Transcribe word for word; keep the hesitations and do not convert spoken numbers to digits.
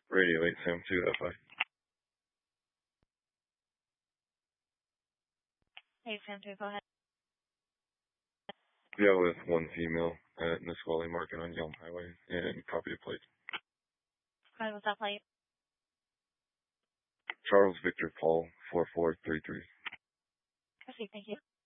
Radio eight Sam two F I. Hey, Sam two, go ahead. Yeah, with one female at Nisqually Market on Yelm Highway and copy of plate. Go ahead with that plate. Charles Victor Paul four four three three. Proceed, thank you.